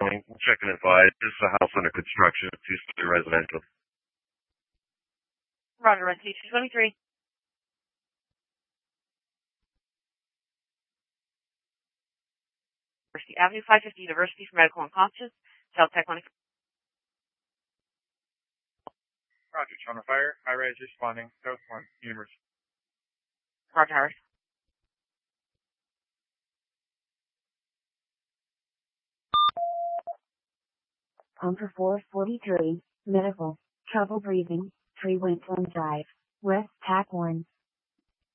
Check and advise. This is a house under construction. It's two-story residential. Roger, Rescue 223. University Avenue, 550 University for Medical Unconscious. South Tech 1. Roger, on the fire. High-rise responding. South 1, University. Roger, Harris. On for 443, medical, trouble breathing, 3 Wentworth Drive, West Tack 1.